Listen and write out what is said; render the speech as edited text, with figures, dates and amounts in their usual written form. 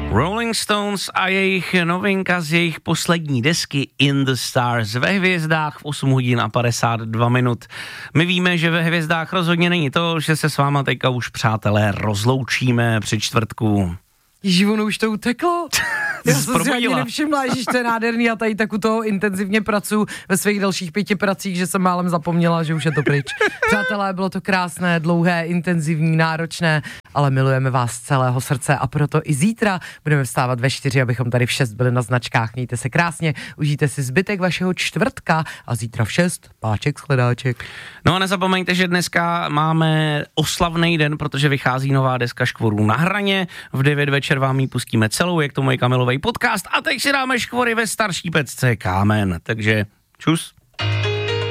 Rolling Stones a jejich novinka z jejich poslední desky In the Stars ve hvězdách v 8 hodin a 52 minut. My víme, že ve hvězdách rozhodně není to, že se s váma teďka už, přátelé, rozloučíme při čtvrtku. Ježí, ono už to uteklo. Já jsem si ani nevšimla, ježíš, to je nádherný, já tady tak u toho intenzivně pracuji ve svých dalších 5 pracích, že jsem málem zapomněla, že už je to pryč. Přátelé, bylo to krásné, dlouhé, intenzivní, náročné, ale milujeme vás z celého srdce a proto i zítra budeme vstávat ve 4, abychom tady v 6 byli na značkách. Mějte se krásně, užijte si zbytek vašeho čtvrtka a zítra v 6 páček, shledáček. No a nezapomeňte, že dneska máme oslavný den, protože vychází nová deska Škvorů na hraně. V 9 večer vám ji pustíme celou, jak to můj Kamilovej podcast, a teď si dáme Škvory ve starší pecce Kámen. Takže čus.